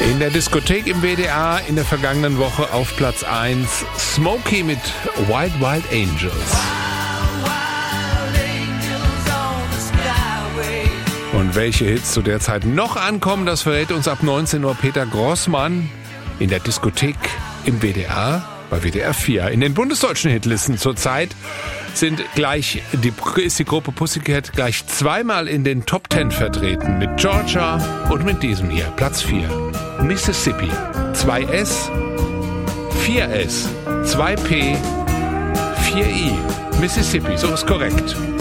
In der Diskothek im WDR in der vergangenen Woche auf Platz 1 Smokey mit Wild Wild Angels. Und welche Hits zu der Zeit noch ankommen, das verrät uns ab 19 Uhr Peter Grossmann in der Diskothek im WDR bei WDR 4. In den bundesdeutschen Hitlisten zurzeit ist die Gruppe Pussycat gleich zweimal in den Top 10 vertreten. Mit Georgia und mit diesem hier, Platz 4. Mississippi. 2S, 4S, 2P, 4I. Mississippi, so ist korrekt.